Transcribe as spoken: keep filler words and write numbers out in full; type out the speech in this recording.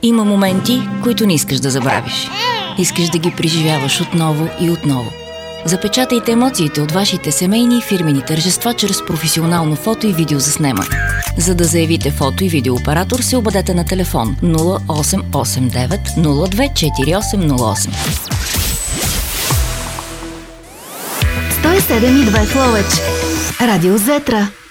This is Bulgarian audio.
Има моменти, които не искаш да забравиш. Искаш да ги преживяваш отново и отново. Запечатайте емоциите от вашите семейни и фирмени тържества чрез професионално фото и видеозаснемане. За да заявите фото и видеооператор, се обадете на телефон нула осем осем девет нула две четири осем нула осем. сто и седем и две в Ловеч. Радио Зетра.